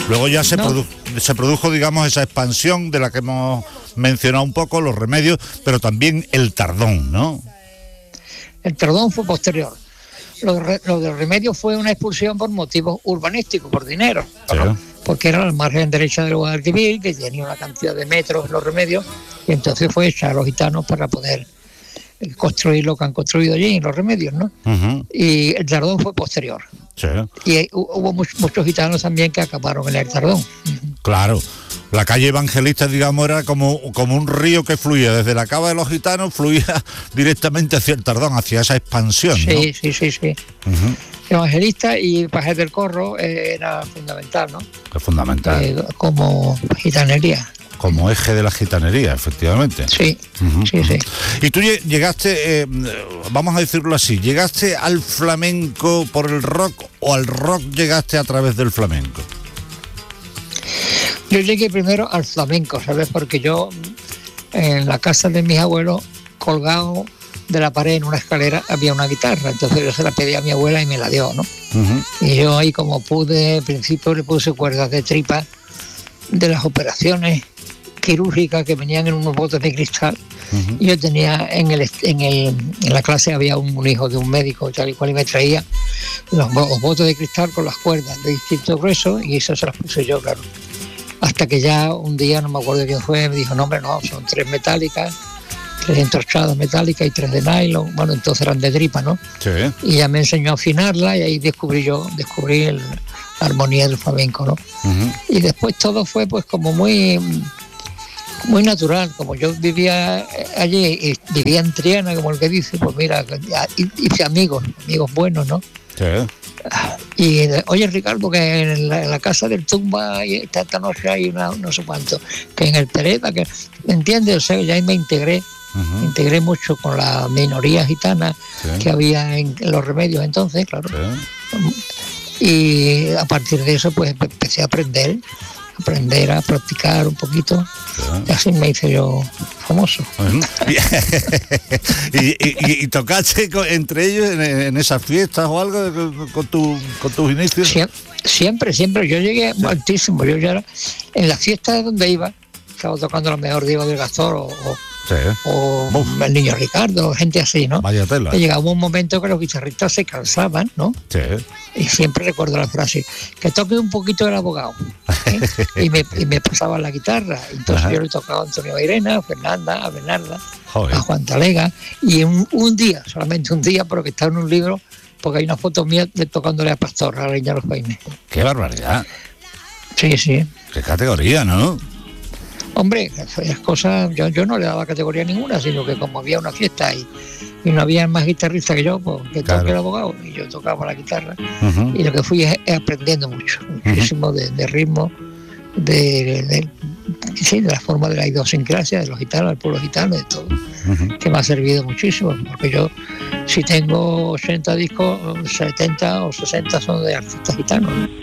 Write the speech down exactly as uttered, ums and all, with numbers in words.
Luego ya se, No. produ- se produjo, digamos, esa expansión de la que hemos mencionado un poco, los remedios, pero también el tardón, ¿no? El tardón fue posterior. Lo, de re- lo del remedio fue una expulsión por motivos urbanísticos, por dinero, Sí. ¿no? Porque era la margen derecha del Guadalquivir, que tenía una cantidad de metros los remedios, y entonces fue echar a los gitanos para poder construir lo que han construido allí en los remedios, ¿no? Uh-huh. Y el tardón fue posterior. Sí, Y eh, hu- hubo much- muchos gitanos también que acabaron en el tardón. claro. La calle Evangelista, digamos, era como, como un río que fluía desde la cava de los gitanos, fluía directamente hacia el tardón, hacia esa expansión, ¿no? Sí, sí, sí, sí. Uh-huh. Evangelista y Pajes del Corro eh, era fundamental, ¿no? Es fundamental. Eh, como gitanería. Como eje de la gitanería, efectivamente. Sí, Ujú, sí, ujú. sí. Y tú lle- llegaste, eh, vamos a decirlo así, ¿llegaste al flamenco por el rock o al rock llegaste a través del flamenco? Yo llegué primero al flamenco, ¿sabes? Porque yo en la casa de mis abuelos, colgado de la pared en una escalera, había una guitarra. Entonces yo se la pedí a mi abuela y me la dio, ¿no? Uh-huh. Y yo ahí como pude, al principio le puse cuerdas de tripa de las operaciones quirúrgicas que venían en unos botes de cristal. Uh-huh. Y yo tenía en el en el en la clase había un, un hijo de un médico tal y cual y me traía los, bo- los botes de cristal con las cuerdas de distinto grueso y eso se las puse yo, claro. Hasta que ya un día, no me acuerdo quién fue, me dijo, no hombre, no, son tres metálicas, tres entorchadas metálicas y tres de nylon. Bueno, entonces eran de tripa, ¿no? Sí. Y ya me enseñó a afinarla y ahí descubrí yo, descubrí el- la armonía del flamenco, ¿no? Uh-huh. Y después todo fue pues como muy muy natural, como yo vivía allí y vivía en Triana, como el que dice, pues mira, hice amigos, amigos buenos, ¿no? Sí. Y eh, oye Ricardo, que en la, en la casa del Tumba y esta, esta noche hay una no sé cuánto, que en el Pereda, que ¿me entiendes? O sea, ya ahí me integré, me Uh-huh. integré mucho con la minoría gitana Sí. que había en, en los remedios entonces, claro. Sí. Y a partir de eso pues empecé a aprender, aprender a practicar un poquito, Sí. y así me hice yo famoso. Ujú. y, y, y- y tocaste con- entre ellos en, en esas fiestas o algo con, con tu, con tus inicios. Sie- Siempre, siempre, yo llegué altísimo, yo ya era, en las fiestas donde iba, estaba tocando lo mejor Diego del Gastor o, o, Sí. o Uf. el Niño Ricardo, gente así, ¿no? Vaya tela. Y llegaba un momento que los guitarristas se cansaban, ¿no? Sí. Y siempre recuerdo la frase, que toque un poquito el abogado. ¿eh? y, me, y me pasaba la guitarra. Entonces Ajá. yo le tocaba a Antonio Bairena, a Fernanda, a Bernarda, Joder. a Juan Talega. Y un, un día, solamente un día, pero que está en un libro, porque hay una foto mía de tocándole a Pastor, a la Leña de los Peines. Qué barbaridad. Sí, sí. Qué categoría, ¿no? Hombre, esas cosas, yo, yo no le daba categoría ninguna, sino que como había una fiesta y, y no había más guitarristas que yo, pues que Claro. toque el abogado, y yo tocaba la guitarra. Ujú. Y lo que fui es, es aprendiendo mucho, muchísimo de, de ritmo, de, de, sí, de la forma de la idiosincrasia de los gitanos, del pueblo gitano, de todo, Ujú. que me ha servido muchísimo, porque yo, si tengo ochenta discos, setenta o sesenta son de artistas gitanos.